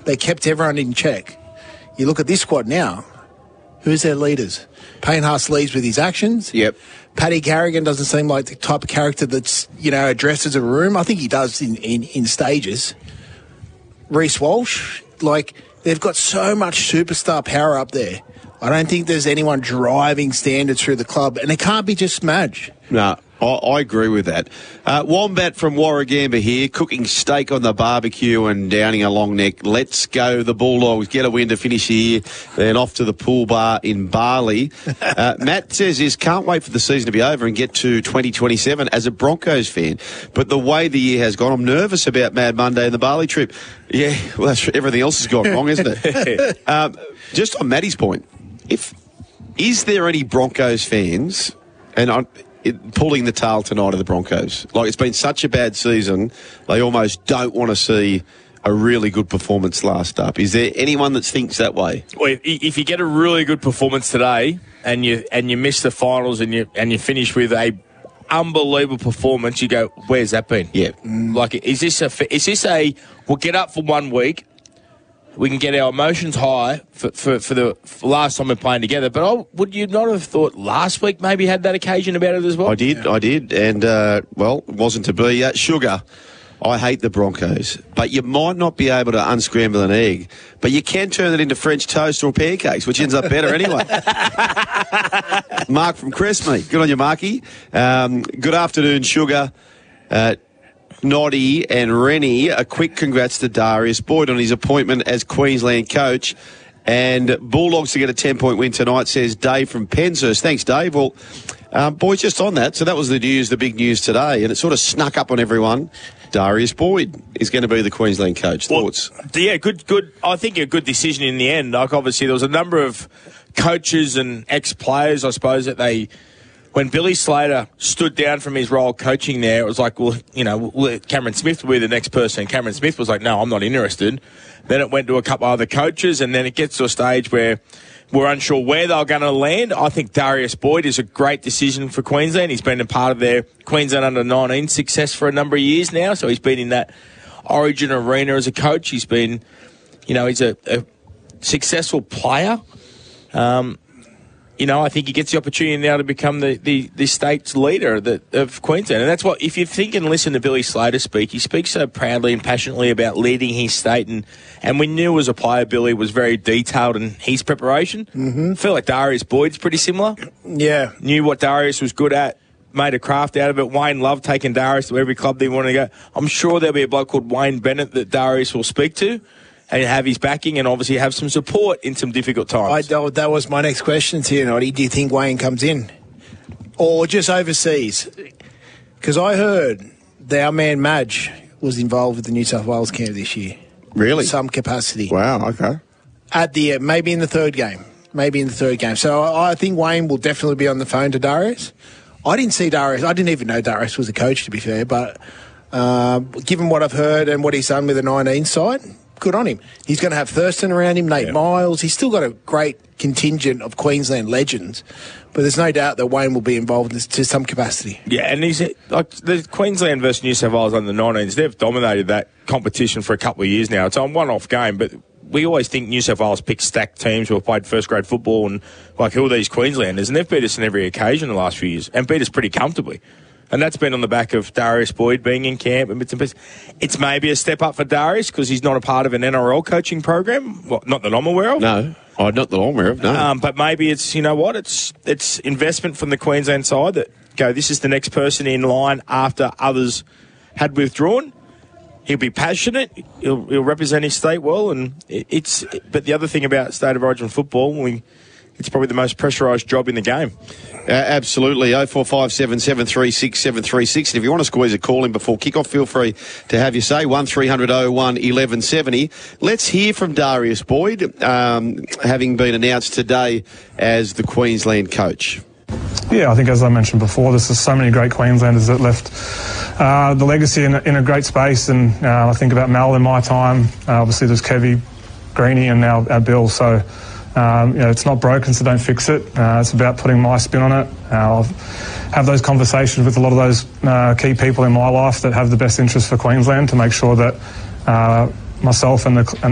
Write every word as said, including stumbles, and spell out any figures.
they kept everyone in check. You look at this squad now, who's their leaders? Payne Haas leads with his actions. Yep. Paddy Carrigan doesn't seem like the type of character that's, you know, addresses a room. I think he does in, in, in stages. Reece Walsh, like, they've got so much superstar power up there. I don't think there's anyone driving standards through the club, and it can't be just Madge. No, I, I agree with that. Uh, Wombat from Warragamba here, cooking steak on the barbecue and downing a long neck. Let's go, the Bulldogs. Get a win to finish the year. Then off to the pool bar in Bali. Uh, Matt says this, can't wait for the season to be over and get to twenty twenty-seven as a Broncos fan. But the way the year has gone, I'm nervous about Mad Monday and the Bali trip. Yeah, well, that's, everything else has gone wrong, isn't it? um, just on Matty's point, if is there any Broncos fans, and I'm it, pulling the tail tonight of the Broncos, like it's been such a bad season, they almost don't want to see a really good performance last up. Is there anyone that thinks that way? Well, if you get a really good performance today and you and you miss the finals and you and you finish with a unbelievable performance, you go, where's that been? Yeah. Like, is this a is this a we'll get up for one week, we can get our emotions high for, for, for the for last time we're playing together. But I, would you not have thought last week maybe had that occasion about it as well? I did, yeah. I did. And, uh, well, it wasn't to be. Uh, Sugar, I hate the Broncos, but you might not be able to unscramble an egg, but you can turn it into French toast or pancakes, which ends up better anyway. Mark from Crestmead. Good on you, Marky. Um, good afternoon, Sugar. Uh, Noddy and Rennie, a quick congrats to Darius Boyd on his appointment as Queensland coach. And Bulldogs to get a ten-point win tonight, says Dave from Penshurst. Thanks, Dave. Well, um, boys, just on that, so that was the news, the big news today, and it sort of snuck up on everyone. Darius Boyd is going to be the Queensland coach. Thoughts? Well, yeah, good, good. I think a good decision in the end. Like, obviously, there was a number of coaches and ex-players, I suppose, that they... When Billy Slater stood down from his role coaching there, it was like, well, you know, Cameron Smith will be the next person. And Cameron Smith was like, no, I'm not interested. Then it went to a couple other coaches, and then it gets to a stage where we're unsure where they're going to land. I think Darius Boyd is a great decision for Queensland. He's been a part of their Queensland under nineteen success for a number of years now, so he's been in that Origin arena as a coach. He's been, you know, he's a, a successful player. Um You know, I think he gets the opportunity now to become the, the, the state's leader of, the, of Queensland. And that's what, if you think and listen to Billy Slater speak, he speaks so proudly and passionately about leading his state. And, and we knew as a player, Billy was very detailed in his preparation. Mm-hmm. I feel like Darius Boyd's pretty similar. Yeah. Knew what Darius was good at, made a craft out of it. Wayne loved taking Darius to every club they wanted to go. I'm sure there'll be a bloke called Wayne Bennett that Darius will speak to and have his backing and obviously have some support in some difficult times. I, that was my next question to you, Noddy. Do you think Wayne comes in? Or just overseas? Because I heard that our man Madge was involved with the New South Wales camp this year. Really? In some capacity. Wow, okay. At the, maybe in the third game. Maybe in the third game. So I, I think Wayne will definitely be on the phone to Darius. I didn't see Darius. I didn't even know Darius was a coach, to be fair. But uh, given what I've heard and what he's done with the nineteen side, good on him. He's going to have Thurston around him, Nate yeah. Miles. He's still got a great contingent of Queensland legends, but there's no doubt that Wayne will be involved in this, to some capacity. Yeah, and he's like the Queensland versus New South Wales under the nineteens. They've dominated that competition for a couple of years now. It's a one-off game, but we always think New South Wales pick stacked teams who have played first-grade football and like who are these Queenslanders, and they've beat us in every occasion the last few years and beat us pretty comfortably. And that's been on the back of Darius Boyd being in camp and bits and pieces. It's maybe a step up for Darius because he's not a part of an N R L coaching program. Well, not that I'm aware of. No, oh, not that I'm aware of, no. Um, but maybe it's, you know what, it's it's investment from the Queensland side that, go, this is the next person in line after others had withdrawn. He'll be passionate. He'll, he'll represent his state well. And it, it's. But the other thing about State of Origin football, we, it's probably the most pressurised job in the game. Uh, absolutely. oh four five seven, seven three six, seven three six. And if you want to squeeze a call in before kick-off, feel free to have your say. one three hundred oh one eleven seventy. Let's hear from Darius Boyd, um, having been announced today as the Queensland coach. Yeah, I think as I mentioned before, there's just so many great Queenslanders that left uh, the legacy in a, in a great space. And uh, I think about Mal in my time. Uh, obviously, there's Kevy, Greeny, and now uh, Bill. So, um, you know, it's not broken, so don't fix it. Uh, it's about putting my spin on it. Uh, I'll have those conversations with a lot of those uh, key people in my life that have the best interest for Queensland to make sure that uh, myself and the, and